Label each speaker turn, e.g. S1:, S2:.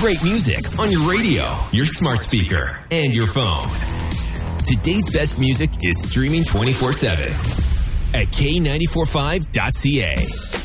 S1: great music on your radio, your smart speaker, and your phone. Today's best music is streaming 24/7 at K945.ca.